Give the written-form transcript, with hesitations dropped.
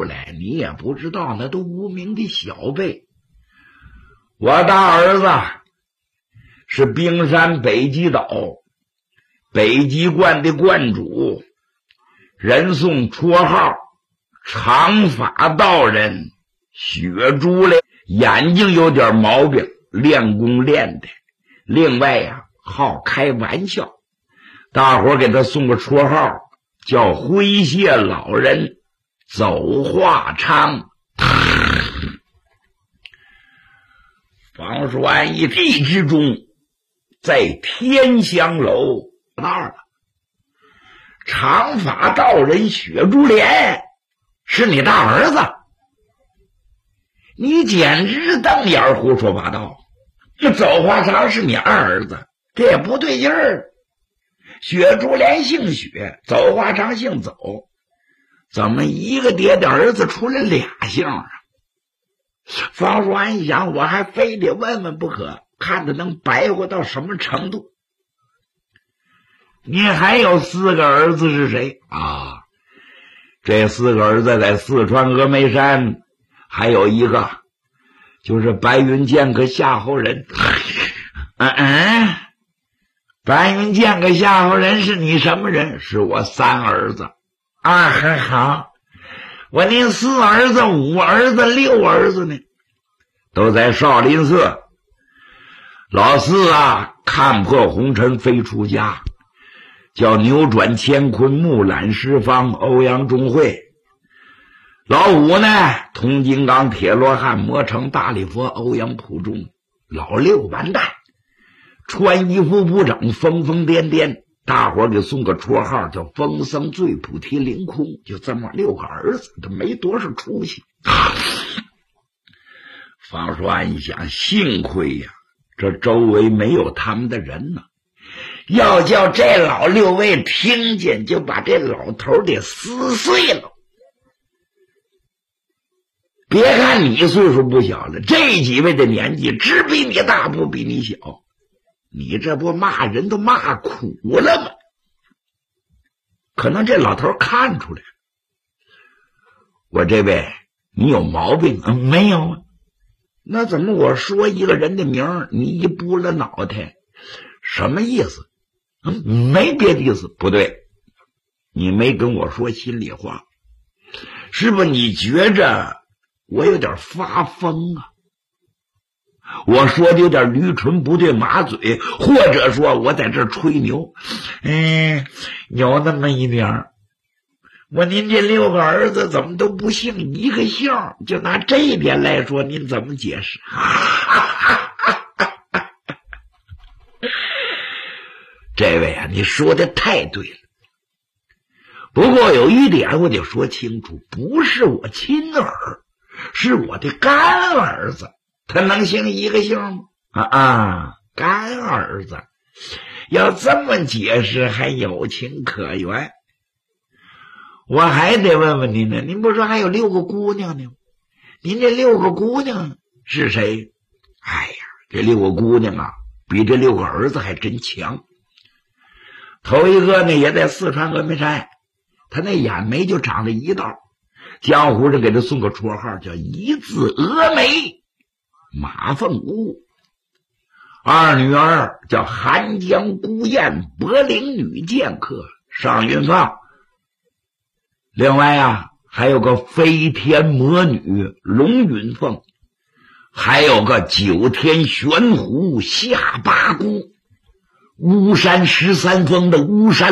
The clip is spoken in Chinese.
出来，你也不知道，那都无名的小辈。我大儿子是冰山北极岛北极观的观主，人送绰号长发道人雪珠嘞，眼睛有点毛病，练功练的。另外呀，好开玩笑，大伙给他送个绰号叫诙谐老人走化昌。方叔安一地之中，在天香楼那儿了。长发道人雪珠莲是你大儿子？你简直瞪眼胡说八道。这走化昌是你二儿子，这也不对劲儿。雪珠莲姓雪，走化昌姓走，怎么一个爹的儿子出来俩姓啊？方叔安一想，我还非得问问不可，看他能白活到什么程度。你还有4个儿子是谁啊？这4个儿子在四川峨眉山，还有一个就是白云剑客夏侯仁。白云剑客夏侯仁是你什么人？是我3儿子。很好，我您4儿子、5儿子、6儿子呢，都在少林寺。老4啊，看破红尘飞出家，叫扭转乾坤、木兰十方、欧阳中会。老5呢，铜金刚、铁罗汉、魔城大力佛、欧阳普中。老6完蛋，穿衣服不整，疯疯癫癫，大伙给送个绰号叫风僧醉菩提凌空。就这么6个儿子，他没多少出息。方叔安一想，幸亏呀，这周围没有他们的人呢，要叫这老6位听见，就把这老头给撕碎了。别看你岁数不小了，这几位的年纪只比你大不比你小，你这不骂人都骂苦了吗？可能这老头看出来，我这位你有毛病没有啊？那怎么我说一个人的名你一拨了脑袋，什么意思？没别的意思。不对，你没跟我说心里话，是不是你觉着我有点发疯啊？我说的有点驴唇不对马嘴，或者说我在这吹牛，有那么一点儿。您这6个儿子怎么都不姓一个姓？就拿这一点来说，您怎么解释？这位啊，你说的太对了。不过有一点我得说清楚，不是我亲儿，是我的干儿子。他能姓一个姓吗？干儿子。要这么解释还有情可原。我还得问问您呢，您不是说还有6个姑娘呢？您这6个姑娘是谁？这6个姑娘啊，比这6个儿子还真强。头一个呢，也在四川峨眉山，他那眼眉就长了一道，江湖上给他送个绰号叫一字峨眉，马凤姑。二女儿叫寒江孤雁，柏林女剑客尚云放。另外啊，还有个飞天魔女龙云凤，还有个九天玄狐下八姑，巫山13峰的巫山